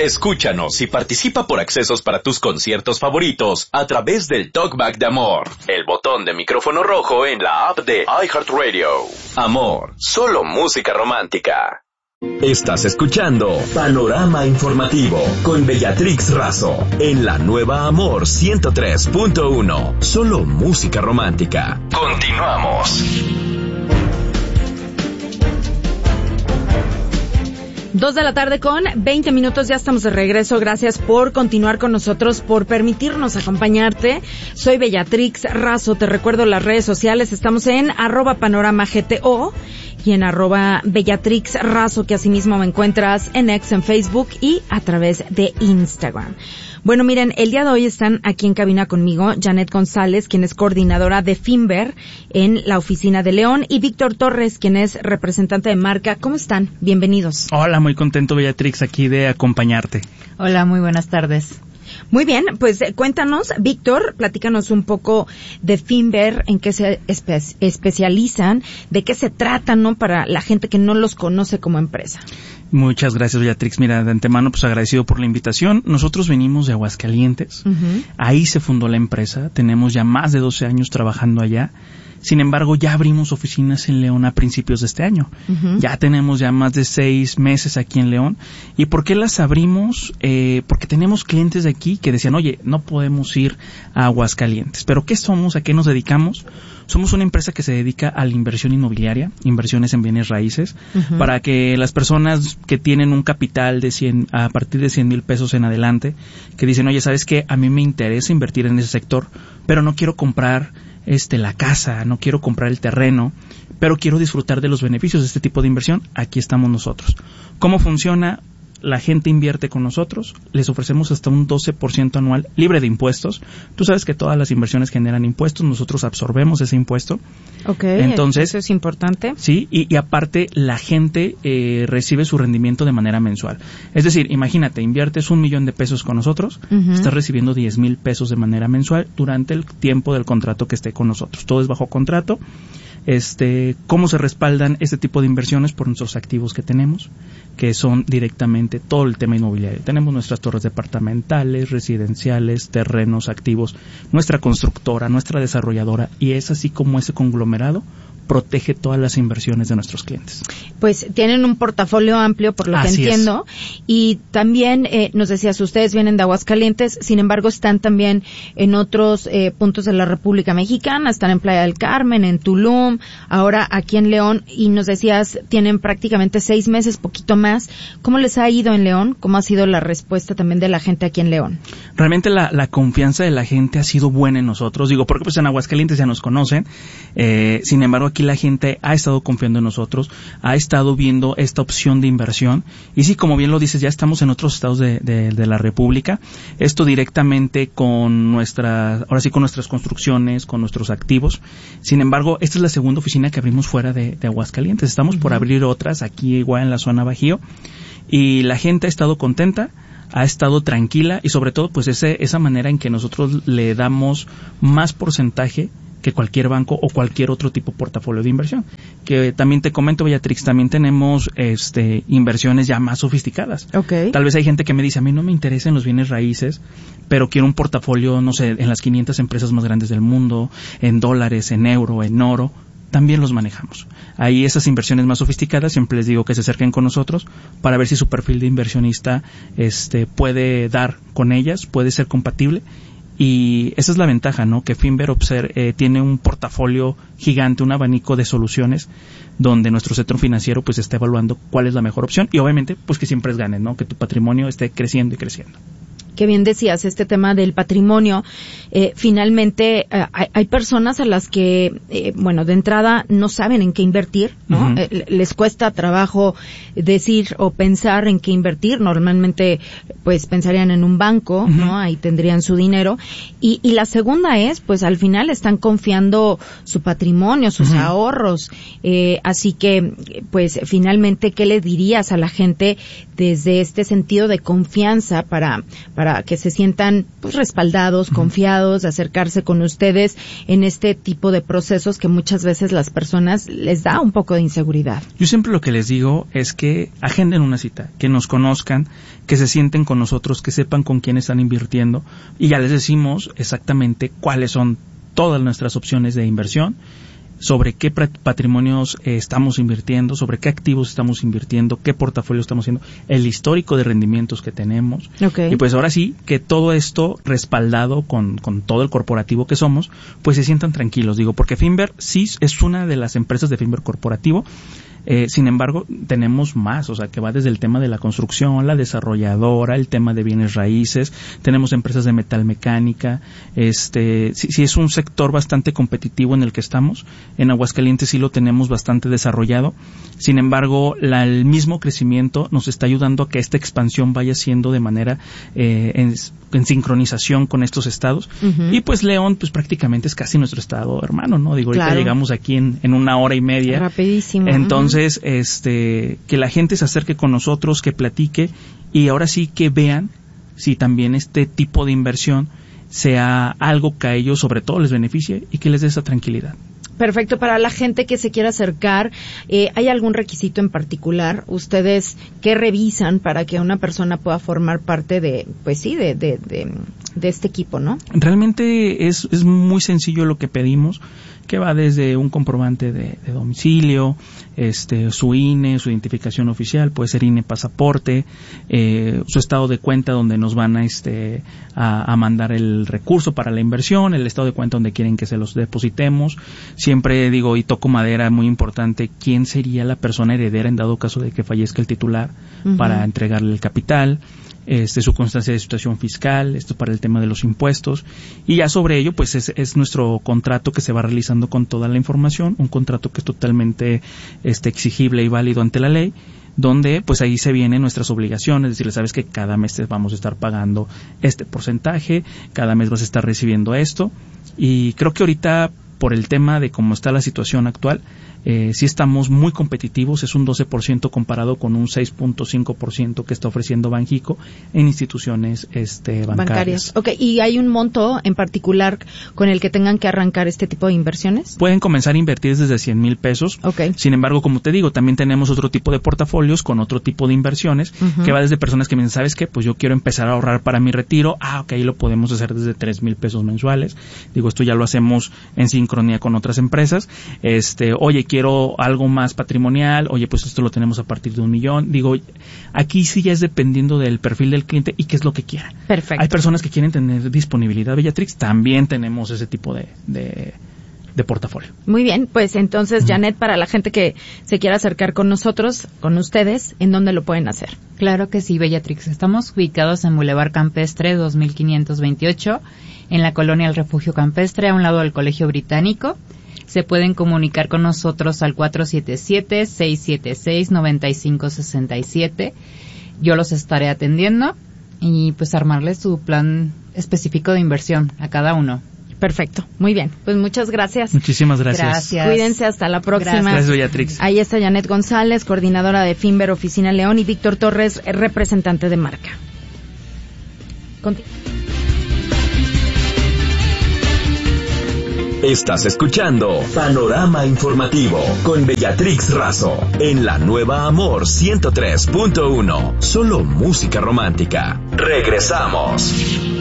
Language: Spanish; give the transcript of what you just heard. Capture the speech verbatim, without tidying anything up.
Escúchanos y participa por accesos para tus conciertos favoritos a través del Talkback de Amor, el botón de micrófono rojo en la app de iHeartRadio. Amor, solo música romántica. Estás escuchando Panorama Informativo con Bellatrix Razo en la nueva Amor ciento tres punto uno. Solo música romántica. Continuamos. Dos de la tarde con veinte minutos, ya estamos de regreso. Gracias por continuar con nosotros, por permitirnos acompañarte. Soy Bellatrix Razo, te recuerdo las redes sociales, estamos en arroba panorama gto y en arroba Bellatrix Razo, que asimismo me encuentras en X, en Facebook y a través de Instagram. Bueno, miren, el día de hoy están aquí en cabina conmigo Janet González, quien es coordinadora de Finver en la oficina de León, y Víctor Torres, quien es representante de marca. ¿Cómo están? Bienvenidos. Hola, muy contento, Bellatrix, aquí de acompañarte. Hola, muy buenas tardes. Muy bien, pues eh, cuéntanos, Víctor, platícanos un poco de Finver, en qué se espe- especializan, de qué se tratan, ¿no? Para la gente que no los conoce como empresa. Muchas gracias, Bellatrix. Mira, de antemano, pues agradecido por la invitación. Nosotros venimos de Aguascalientes. Uh-huh. Ahí se fundó la empresa. Tenemos ya más de doce años trabajando allá. Sin embargo, ya abrimos oficinas en León a principios de este año. Uh-huh. Ya tenemos ya más de seis meses aquí en León. ¿Y por qué las abrimos? Eh, porque tenemos clientes de aquí que decían, oye, no podemos ir a Aguascalientes. ¿Pero qué somos? ¿A qué nos dedicamos? Somos una empresa que se dedica a la inversión inmobiliaria, inversiones en bienes raíces, uh-huh. para que las personas que tienen un capital de cien, a partir de cien mil pesos en adelante, que dicen, oye, ¿sabes qué? A mí me interesa invertir en ese sector, pero no quiero comprar este la casa, no quiero comprar el terreno, pero quiero disfrutar de los beneficios de este tipo de inversión. Aquí estamos nosotros. ¿Cómo funciona? La gente invierte con nosotros, les ofrecemos hasta un doce por ciento anual libre de impuestos. Tú sabes que todas las inversiones generan impuestos, nosotros absorbemos ese impuesto. Ok, entonces, eso es importante. Sí, y, y aparte la gente eh, recibe su rendimiento de manera mensual. Es decir, imagínate, inviertes un millón de pesos con nosotros, uh-huh. estás recibiendo diez mil pesos de manera mensual durante el tiempo del contrato que esté con nosotros. Todo es bajo contrato. Este, ¿cómo se respaldan este tipo de inversiones? Por nuestros activos que tenemos, que son directamente todo el tema inmobiliario. Tenemos nuestras torres departamentales, residenciales, terrenos, activos, nuestra constructora, nuestra desarrolladora, y es así como ese conglomerado protege todas las inversiones de nuestros clientes. Pues tienen un portafolio amplio, por lo Así que entiendo, es. Y también eh, nos decías, ustedes vienen de Aguascalientes, sin embargo están también en otros eh, puntos de la República Mexicana, están en Playa del Carmen, en Tulum, ahora aquí en León, y nos decías, tienen prácticamente seis meses, poquito más. ¿Cómo les ha ido en León? ¿Cómo ha sido la respuesta también de la gente aquí en León? Realmente la, la confianza de la gente ha sido buena en nosotros, digo, porque pues en Aguascalientes ya nos conocen, eh, sin embargo aquí la gente ha estado confiando en nosotros, ha estado viendo esta opción de inversión, y sí, como bien lo dices, ya estamos en otros estados de, de, de la República, esto directamente con nuestra, ahora sí con nuestras construcciones, con nuestros activos. Sin embargo, esta es la segunda oficina que abrimos fuera de, de Aguascalientes, estamos uh-huh. por abrir otras aquí igual en la zona Bajío, y la gente ha estado contenta, ha estado tranquila, y sobre todo pues ese, esa manera en que nosotros le damos más porcentaje que cualquier banco o cualquier otro tipo de portafolio de inversión. Que también te comento, Bellatrix, también tenemos este inversiones ya más sofisticadas. Okay. Tal vez hay gente que me dice, a mí no me interesan los bienes raíces, pero quiero un portafolio, no sé, en las quinientas empresas más grandes del mundo, en dólares, en euro, en oro. También los manejamos. Ahí esas inversiones más sofisticadas, siempre les digo que se acerquen con nosotros para ver si su perfil de inversionista este puede dar con ellas, puede ser compatible. Y esa es la ventaja, ¿no? Que Finver Observe, eh, tiene un portafolio gigante, un abanico de soluciones donde nuestro sector financiero pues está evaluando cuál es la mejor opción, y obviamente pues que siempre es gane, ¿no? Que tu patrimonio esté creciendo y creciendo. Qué bien decías, este tema del patrimonio, eh, finalmente eh, hay, hay personas a las que, eh, bueno, de entrada no saben en qué invertir, ¿no? Uh-huh. Eh, les cuesta trabajo decir o pensar en qué invertir, normalmente pues pensarían en un banco, uh-huh. ¿no? Ahí tendrían su dinero, y, y la segunda es, pues al final están confiando su patrimonio, sus uh-huh. ahorros, eh, así que, pues finalmente, ¿qué le dirías a la gente desde este sentido de confianza para, para para que se sientan pues respaldados, uh-huh. confiados, de acercarse con ustedes en este tipo de procesos que muchas veces las personas les da un poco de inseguridad? Yo siempre lo que les digo es que agenden una cita, que nos conozcan, que se sienten con nosotros, que sepan con quién están invirtiendo y ya les decimos exactamente cuáles son todas nuestras opciones de inversión, sobre qué patrimonios eh, estamos invirtiendo, sobre qué activos estamos invirtiendo, qué portafolio estamos haciendo, el histórico de rendimientos que tenemos. Okay. Y pues ahora sí, que todo esto respaldado con, con todo el corporativo que somos, pues se sientan tranquilos, digo, porque Finver sí es una de las empresas de Finver corporativo. Eh, sin embargo, tenemos más, o sea, que va desde el tema de la construcción, la desarrolladora, el tema de bienes raíces, tenemos empresas de metalmecánica, este, sí, sí es un sector bastante competitivo en el que estamos. En Aguascalientes sí lo tenemos bastante desarrollado. Sin embargo, la, el mismo crecimiento nos está ayudando a que esta expansión vaya siendo de manera eh, en, en sincronización con estos estados. Uh-huh. Y pues León, pues prácticamente es casi nuestro estado hermano, ¿no? Digo, ahorita claro. llegamos aquí en, en una hora y media. Rapidísimo. Entonces, Entonces, este, que la gente se acerque con nosotros, que platique y ahora sí que vean si también este tipo de inversión sea algo que a ellos sobre todo les beneficie y que les dé esa tranquilidad. Perfecto. Para la gente que se quiera acercar, eh, ¿hay algún requisito en particular? ¿Ustedes qué revisan para que una persona pueda formar parte de, pues sí, de, de, de, de este equipo, ¿no? Realmente es, es muy sencillo lo que pedimos, que va desde un comprobante de, de domicilio, este, su I N E, su identificación oficial, puede ser I N E pasaporte, eh, su estado de cuenta donde nos van a, este, a, a mandar el recurso para la inversión, el estado de cuenta donde quieren que se los depositemos. Siempre digo, y toco madera, muy importante, quién sería la persona heredera en dado caso de que fallezca el titular uh-huh. para entregarle el capital. Este, su constancia de situación fiscal, esto para el tema de los impuestos, y ya sobre ello pues es, es nuestro contrato que se va realizando con toda la información, un contrato que es totalmente este, exigible y válido ante la ley, donde pues ahí se vienen nuestras obligaciones, es decir, sabes que cada mes te vamos a estar pagando este porcentaje, cada mes vas a estar recibiendo esto, y creo que ahorita por el tema de cómo está la situación actual, eh, sí estamos muy competitivos, es un doce por ciento comparado con un seis punto cinco por ciento que está ofreciendo Banjico en instituciones este, bancarias. bancarias. Ok, ¿y hay un monto en particular con el que tengan que arrancar este tipo de inversiones? Pueden comenzar a invertir desde cien mil pesos. Okay. Sin embargo, como te digo, también tenemos otro tipo de portafolios con otro tipo de inversiones, uh-huh. que va desde personas que me dicen, ¿sabes qué? Pues yo quiero empezar a ahorrar para mi retiro. Ah, ok, ahí lo podemos hacer desde tres mil pesos mensuales. Digo, esto ya lo hacemos en sincronía con otras empresas. Este, oye, quiero algo más patrimonial, oye, pues esto lo tenemos a partir de un millón. Digo, aquí sí ya es dependiendo del perfil del cliente y qué es lo que quiera. Perfecto. Hay personas que quieren tener disponibilidad, Bellatrix, también tenemos ese tipo de, de, de portafolio. Muy bien, pues entonces, Janet, para la gente que se quiera acercar con nosotros, con ustedes, ¿en dónde lo pueden hacer? Claro que sí, Bellatrix. Estamos ubicados en Boulevard Campestre dos mil quinientos veintiocho, en la colonia El Refugio Campestre, a un lado del Colegio Británico. Se pueden comunicar con nosotros al cuatro siete siete, seis siete seis, nueve cinco seis siete. Yo los estaré atendiendo y pues armarles su plan específico de inversión a cada uno. Perfecto, muy bien. Pues muchas gracias. Muchísimas gracias. Gracias. Cuídense, hasta la próxima. Gracias, gracias Bellatrix. Ahí está Janet González, coordinadora de Finver Oficina León, y Víctor Torres, representante de marca. Continu- Estás escuchando Panorama Informativo con Bellatrix Razo en la nueva Amor ciento tres punto uno. Solo música romántica. Regresamos.